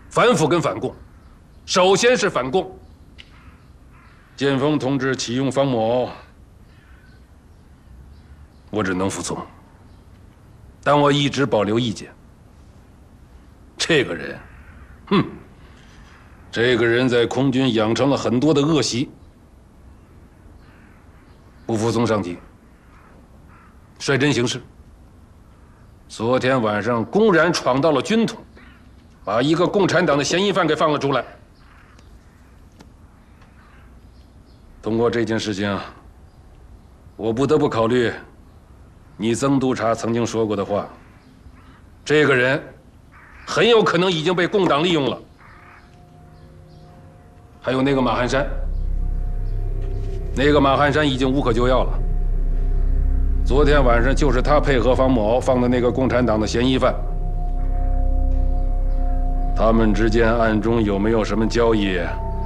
反腐跟反共，首先是反共。建峰同志启用方某，我只能服从，但我一直保留意见。这个人，这个人在空军养成了很多的恶习，不服从上级，率真行事。昨天晚上公然闯到了军统，把一个共产党的嫌疑犯给放了出来。通过这件事情，我不得不考虑你曾督察曾经说过的话，这个人很有可能已经被共党利用了。还有那个马汉山，那个马汉山已经无可救药了。昨天晚上就是他配合方某放的那个共产党的嫌疑犯，他们之间暗中有没有什么交易？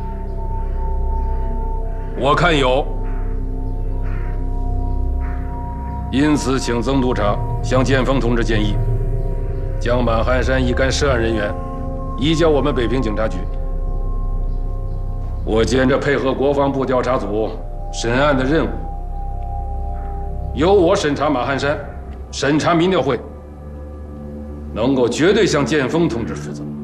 我看有，因此请曾督察向建峰同志建议，将马汉山一干涉案人员移交我们北平警察局。我兼着配合国防部调查组审案的任务，由我审查马汉山，审查民调会，能够绝对向建峰同志负责。